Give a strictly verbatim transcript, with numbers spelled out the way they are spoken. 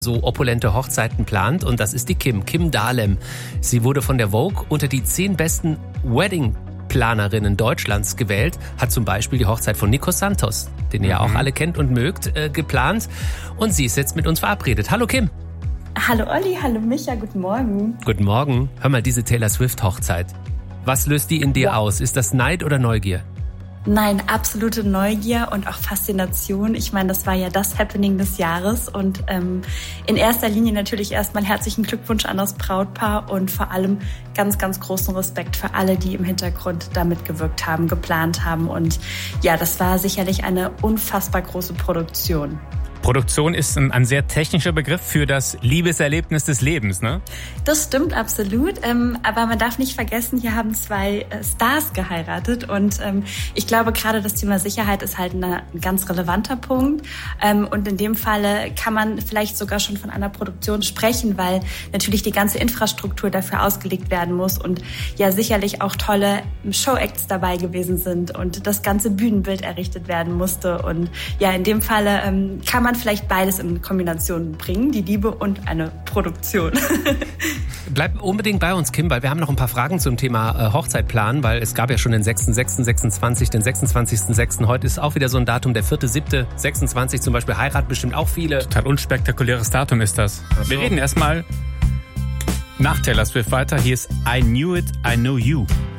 so opulente Hochzeiten plant, und das ist die Kim, Kim Dahlem. Sie wurde von der Vogue unter die zehn besten Wedding-Planerinnen Deutschlands gewählt, hat zum Beispiel die Hochzeit von Nico Santos, den ihr ja auch alle kennt und mögt, äh, geplant, und sie ist jetzt mit uns verabredet. Hallo Kim. Hallo Olli, hallo Micha, guten Morgen. Guten Morgen. Hör mal, diese Taylor Swift-Hochzeit. Was löst die in dir ja. aus? Ist das Neid oder Neugier? Nein, absolute Neugier und auch Faszination. Ich meine, das war ja das Happening des Jahres und ähm, in erster Linie natürlich erstmal herzlichen Glückwunsch an das Brautpaar und vor allem ganz, ganz großen Respekt für alle, die im Hintergrund da mitgewirkt haben, geplant haben, und ja, das war sicherlich eine unfassbar große Produktion. Produktion ist ein, ein sehr technischer Begriff für das Liebeserlebnis des Lebens, ne? Das stimmt absolut, ähm, aber man darf nicht vergessen, hier haben zwei äh, Stars geheiratet, und ähm, ich glaube, gerade das Thema Sicherheit ist halt eine, ein ganz relevanter Punkt, ähm, und in dem Falle kann man vielleicht sogar schon von einer Produktion sprechen, weil natürlich die ganze Infrastruktur dafür ausgelegt werden muss und ja sicherlich auch tolle Showacts dabei gewesen sind und das ganze Bühnenbild errichtet werden musste, und ja, in dem Falle ähm, kann man vielleicht beides in Kombination bringen, die Liebe und eine Produktion. Bleib unbedingt bei uns, Kim, weil wir haben noch ein paar Fragen zum Thema äh, Hochzeitplan, weil es gab ja schon den sechsten sechsten sechsundzwanzig, den sechsundzwanzigsten sechsten Heute ist auch wieder so ein Datum, der vierte siebte sechsundzwanzig zum Beispiel, heiraten bestimmt auch viele. Total unspektakuläres Datum ist das. So. Wir reden erstmal nach Taylor Swift weiter. Hier ist I Knew It, I Know You.